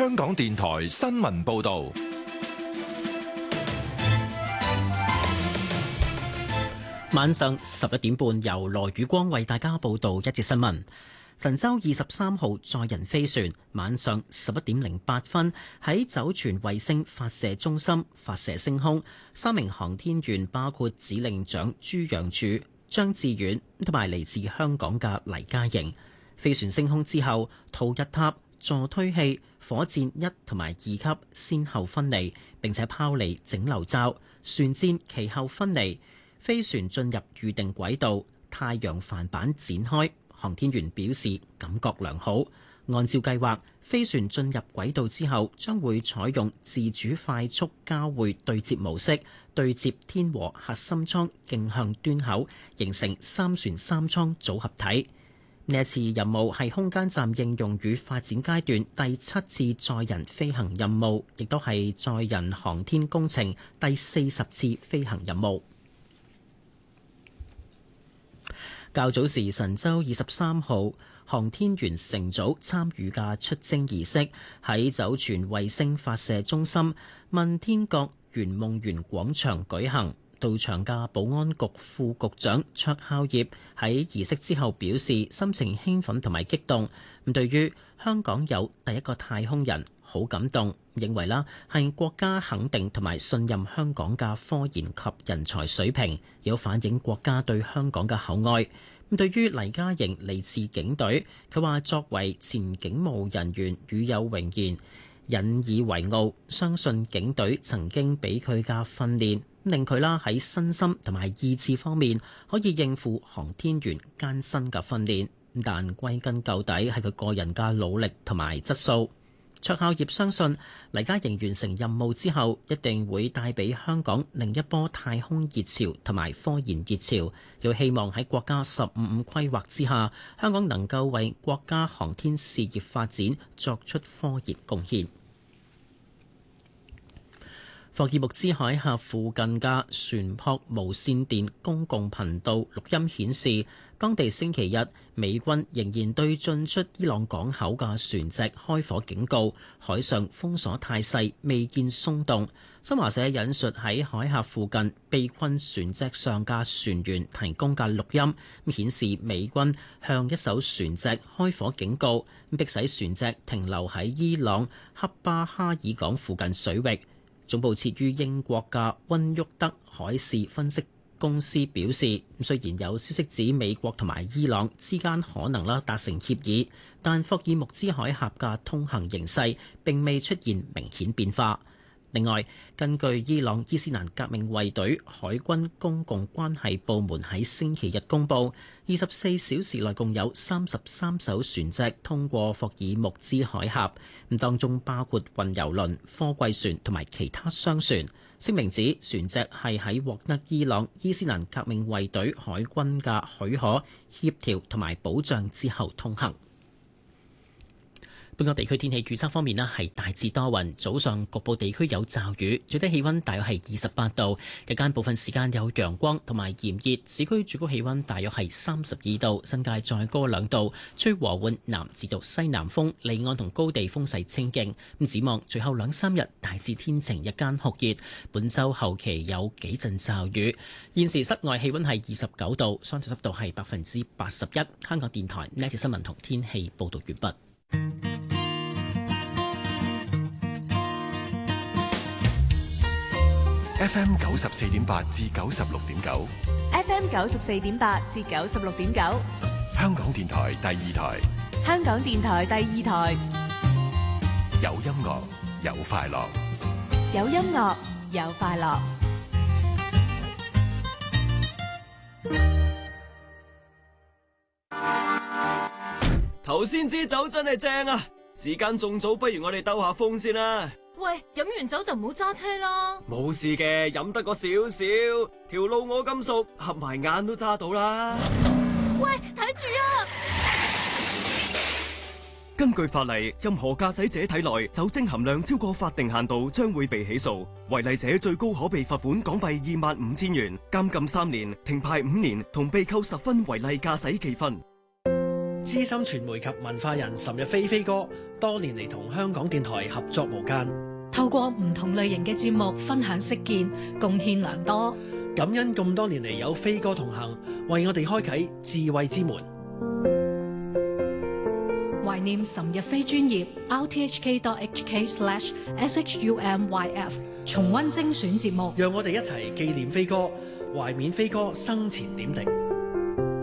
香港電台新聞報道。 晚上11點半，由羅宇光為大家報道一節新聞。神舟23號載人飛船晚上11點08分喺酒泉衛星發射中心發射升空，3名航天員包括指令長朱楊柱、張志遠同埋嚟自香港嘅黎嘉瑩。飛船升空之後，逃逸塔、助推器、火箭1同埋2級先後分離，並且拋離整流罩，船箭其後分離，飛船進入預定軌道，太陽帆板展開。航天員表示感覺良好。按照計劃，飛船進入軌道之後，將會採用自主快速交會對接模式，對接天和核心艙徑向端口，形成三船三艙組合體。呢一次任務係空間站應用與發展階段第7次載人飛行任務，亦都係載人航天工程第40次飛行任務。較早時，神舟23號航天員乘組參與嘅出征儀式喺酒泉衛星發射中心問天閣圓夢園廣場舉行。到場嘅保安局副局長卓孝業喺儀式之後表示，心情興奮同埋激動。咁對於香港有第一個太空人，好感動，認為啦係國家肯定同埋信任香港嘅科研及人才水平，有反映國家對香港嘅厚愛。咁對於黎嘉瑩嚟自警隊，佢話作為前警務人員與有榮焉，引以為傲，相信警隊曾經俾佢嘅訓練令佢啦喺身心同埋意志方面可以應付航天員艱辛嘅訓練，但歸根究底係佢個人嘅努力同埋質素。卓孝業相信黎嘉瑩完成任務之後，一定會帶俾香港另一波太空熱潮同埋科研熱潮。又希望喺國家15+5規劃之下，香港能夠為國家航天事業發展作出科研貢獻。霍爾木茲海峽附近嘅船舶無線電公共頻道錄音顯示，當地星期日美軍仍然對進出伊朗港口嘅船隻開火警告，海上封鎖態勢未見鬆動。新華社引述喺海峽附近被困船隻上嘅船員提供嘅錄音，顯示美軍向一艘船隻開火警告，迫使船隻停留喺伊朗恰巴哈爾港附近水域。總部設於英國嘅溫沃德海事分析公司表示，雖然有消息指美國同埋伊朗之間可能達成協議，但霍爾木茲海峽嘅通行形勢並未出現明顯變化。另外，根據伊朗伊斯蘭革命衛隊海軍公共關係部門喺星期日公佈，24小時內共有33艘船隻通過霍爾木茲海峽，當中包括運油輪、貨櫃船同埋其他商船。聲明指船隻係喺獲得伊朗伊斯蘭革命衛隊海軍嘅許可、協調同埋保障之後通行。本港地區天氣預測方面呢，係大致多雲，早上局部地區有驟雨，最低氣溫大約係28度，日間部分時間有陽光同埋炎熱，市區最高氣溫大約係32度，新界再高2度，吹和緩南至到西南風，離岸同高地風勢清勁。咁展望隨後2-3日大致天晴，日間酷熱，本週後期有幾陣驟雨。現時室外氣溫係29度，相對濕度係81%。香港電台呢節新聞同天氣報道完畢。 FM 94.8至96.9 FM 94.8至96.9， 香港電台第2台， 香港電台第2台， 有音樂有快樂， 有音樂有快樂。 頭先支酒真係正啊！時間仲早，不如我哋兜下風先啦。 喂，飲完酒就唔好揸車啦。 冇事嘅，飲得個少少，條路我咁熟，合埋眼都揸到啦。 喂，睇住啊！ 根據法例，任何駕駛者體內酒精含量超過法定限度，將會被起訴。違例者最高可被罰款港幣25,000元、監禁3年、停牌5年，同被扣10分違例駕駛記分。 資深傳媒及文化人岑日飛飛哥，多年嚟同香港電台合作無間， 透過唔同類型嘅節目分享識見，貢獻良多。 感恩咁多年嚟有飛哥同行，為我哋開啟智慧之門。 懷念岑日飛專頁 rthk.hk/shumyf， 重溫精選節目， 讓我哋一齊紀念飛哥，懷緬飛哥生前點滴。